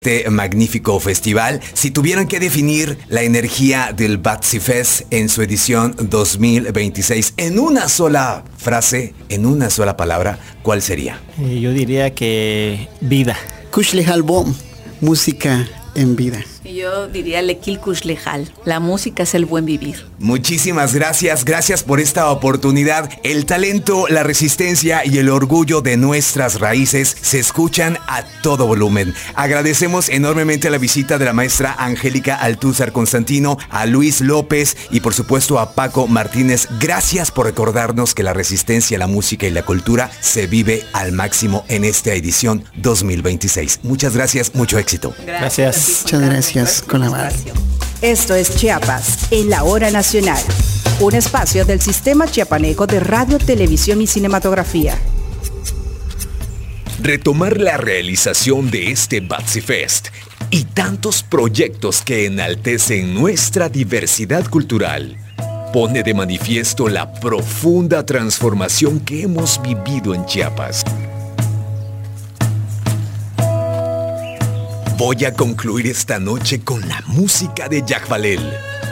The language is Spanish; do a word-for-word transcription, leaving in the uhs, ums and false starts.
Este magnífico festival. Si tuvieran que definir la energía del Batsy Fest en su edición dos mil veintiséis en una sola frase, en una sola palabra, ¿cuál sería? Eh, yo diría que vida. Kush Lehal Bom, música en vida. Yo diría Lekil Kush Lehal, la música es el buen vivir. Muchísimas gracias, gracias por esta oportunidad. El talento, la resistencia y el orgullo de nuestras raíces se escuchan a todo volumen. Agradecemos enormemente la visita de la maestra Angélica Altúzar Constantino, a Luis López y por supuesto a Paco Martínez. Gracias por recordarnos que la resistencia, la música y la cultura se vive al máximo en esta edición dos mil veintiséis. Muchas gracias, mucho éxito. Gracias. Gracias. Muchas gracias, Colabar. Esto es Chiapas, en la hora nacional. Un espacio del Sistema Chiapaneco de Radio, Televisión y Cinematografía. Retomar la realización de este Batsy Fest y tantos proyectos que enaltecen nuestra diversidad cultural pone de manifiesto la profunda transformación que hemos vivido en Chiapas. Voy a concluir esta noche con la música de Yakvalel,